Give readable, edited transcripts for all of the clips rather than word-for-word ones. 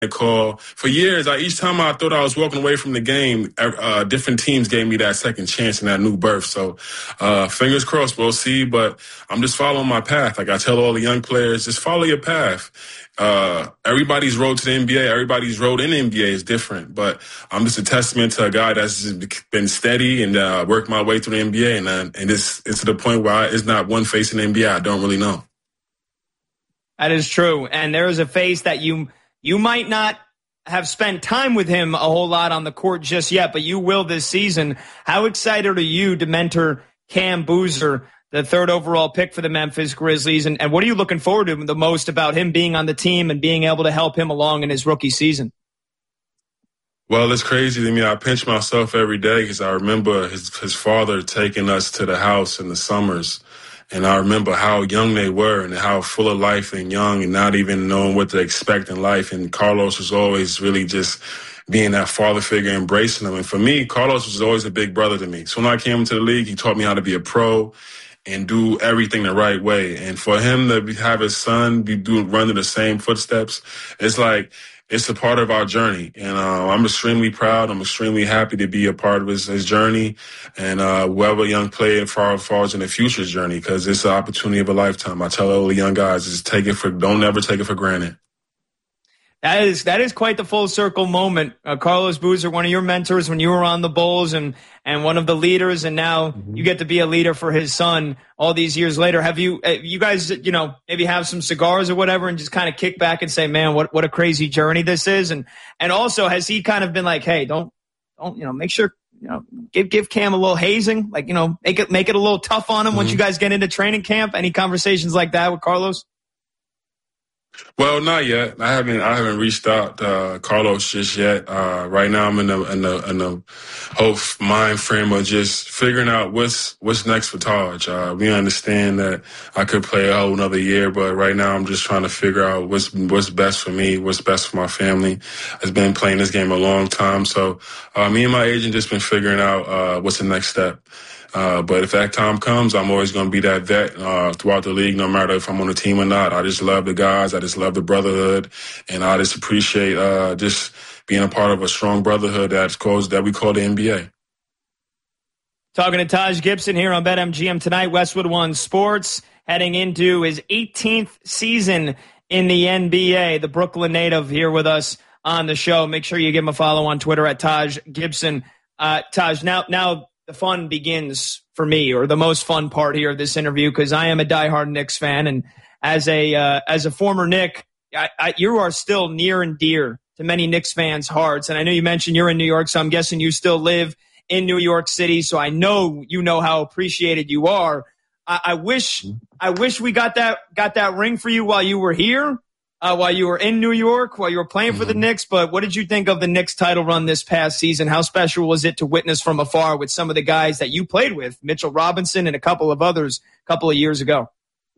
call. For years, each time I thought I was walking away from the game, different teams gave me that second chance and that new birth. So fingers crossed, we'll see. But I'm just following my path. Like I tell all the young players, just follow your path. Everybody's road to the NBA, everybody's road in the NBA is different. But I'm just a testament to a guy that's been steady and worked my way through the NBA. And it's to the point where it's not one face in the NBA I don't really know. That is true. And there is a face that you might not have spent time with him a whole lot on the court just yet, but you will this season. How excited are you to mentor Cam Boozer, the third overall pick for the Memphis Grizzlies? And what are you looking forward to the most about him being on the team and being able to help him along in his rookie season? Well, it's crazy to me. I pinch myself every day because I remember his father taking us to the house in the summers. And I remember how young they were and how full of life and young and not even knowing what to expect in life. And Carlos was always really just being that father figure, embracing them. And for me, Carlos was always a big brother to me. So when I came into the league, he taught me how to be a pro and do everything the right way. And for him to have his son run in the same footsteps, it's like it's a part of our journey. And I'm extremely proud. I'm extremely happy to be a part of his journey and whoever young player falls in the future's journey, because it's an opportunity of a lifetime. I tell all the young guys, don't ever take it for granted. That is quite the full circle moment. Carlos Boozer, one of your mentors when you were on the Bulls and one of the leaders, and now you get to be a leader for his son all these years later. Have you guys, maybe have some cigars or whatever and just kind of kick back and say, man, what a crazy journey this is? And also, has he kind of been like, hey, don't, make sure, give Cam a little hazing, like, make it a little tough on him once you guys get into training camp? Any conversations like that with Carlos? Well, not yet. I haven't reached out to Carlos just yet. Right now, I'm in the whole mind frame of just figuring out what's next for Taj. We understand that I could play a whole another year, but right now I'm just trying to figure out what's best for me, what's best for my family. I've been playing this game a long time, so me and my agent just been figuring out what's the next step. But if that time comes, I'm always going to be that vet throughout the league, no matter if I'm on the team or not. I just love the guys. I just love the brotherhood. And I just appreciate just being a part of a strong brotherhood that we call the NBA. Talking to Taj Gibson here on BetMGM tonight, Westwood One Sports, heading into his 18th season in the NBA. The Brooklyn native here with us on the show. Make sure you give him a follow on Twitter at Taj Gibson. Taj, now the fun begins for me, or the most fun part here of this interview, because I am a diehard Knicks fan, and as a former Knick, you are still near and dear to many Knicks fans' hearts. And I know you mentioned you're in New York, so I'm guessing you still live in New York City. So I know you know how appreciated you are. I wish we got that ring for you while you were here. While you were in New York, while you were playing for the Knicks. But what did you think of the Knicks title run this past season? How special was it to witness from afar with some of the guys that you played with, Mitchell Robinson and a couple of others a couple of years ago?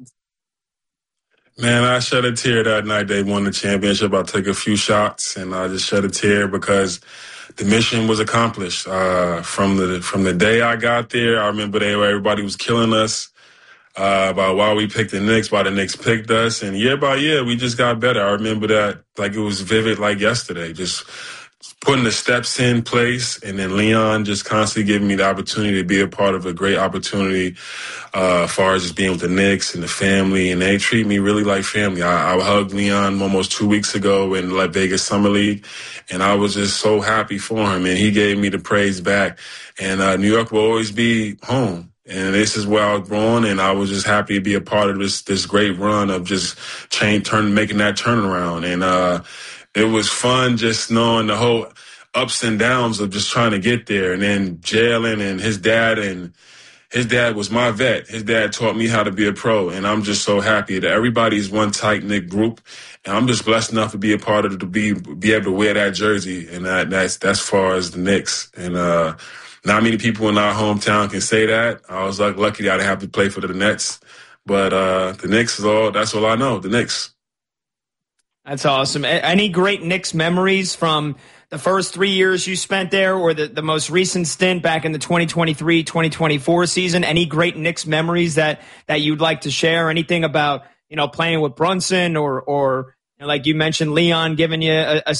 Man, I shed a tear that night they won the championship. I took a few shots and I just shed a tear because the mission was accomplished. From the day I got there, I remember everybody was killing us. About why we picked the Knicks, why the Knicks picked us. And year by year, we just got better. I remember that like it was vivid like yesterday, just putting the steps in place. And then Leon just constantly giving me the opportunity to be a part of a great opportunity as far as just being with the Knicks and the family. And they treat me really like family. I hugged Leon almost 2 weeks ago in Las Vegas Summer League. And I was just so happy for him. And he gave me the praise back. And New York will always be home. And this is where I was born, and I was just happy to be a part of this great run of just making that turnaround. And it was fun just knowing the whole ups and downs of just trying to get there. And then Jalen and his dad was my vet. His dad taught me how to be a pro, and I'm just so happy that everybody's one tight-knit group. And I'm just blessed enough to be a part of it, to be able to wear that jersey, and that's far as the Knicks. And not many people in our hometown can say that. I was lucky that I didn't have to play for the Nets. But the Knicks that's all I know, the Knicks. That's awesome. Any great Knicks memories from the first 3 years you spent there, or the most recent stint back in the 2023-2024 season? Any great Knicks memories that you'd like to share? Anything about, playing with Brunson or like you mentioned, Leon giving you a